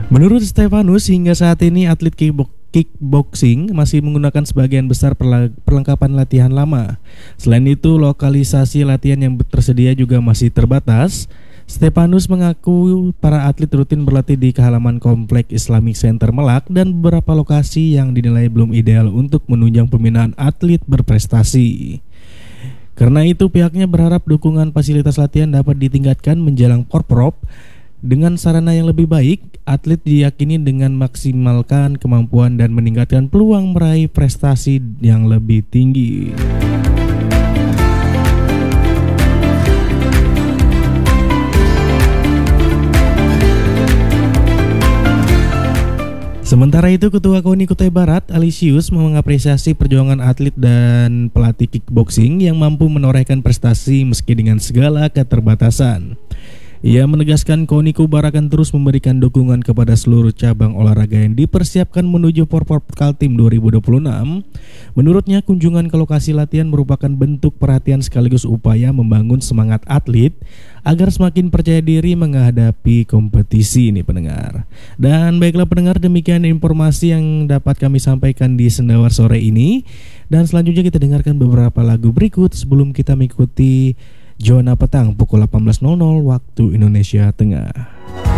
Menurut Stefanus, hingga saat ini atlet kickboxing masih menggunakan sebagian besar perlengkapan latihan lama. Selain itu, lokalisasi latihan yang tersedia juga masih terbatas. Stefanus mengaku para atlet rutin berlatih di halaman Komplek Islamic Center Melak dan beberapa lokasi yang dinilai belum ideal untuk menunjang pembinaan atlet berprestasi. Karena itu, pihaknya berharap dukungan fasilitas latihan dapat ditingkatkan menjelang Porprov. Dengan sarana yang lebih baik, atlet diyakini dengan maksimalkan kemampuan dan meningkatkan peluang meraih prestasi yang lebih tinggi. Sementara itu, Ketua KONI Kutai Barat, Alisius, mengapresiasi perjuangan atlet dan pelatih kickboxing yang mampu menorehkan prestasi meski dengan segala keterbatasan. Ia menegaskan KONI Kobar akan terus memberikan dukungan kepada seluruh cabang olahraga yang dipersiapkan menuju Porprov Kaltim 2026. Menurutnya, kunjungan ke lokasi latihan merupakan bentuk perhatian sekaligus upaya membangun semangat atlet agar semakin percaya diri menghadapi kompetisi ini, pendengar. Dan baiklah pendengar, demikian informasi yang dapat kami sampaikan di Sendawar sore ini. Dan selanjutnya kita dengarkan beberapa lagu berikut sebelum kita mengikuti Zona Petang pukul 18.00 waktu Indonesia Tengah.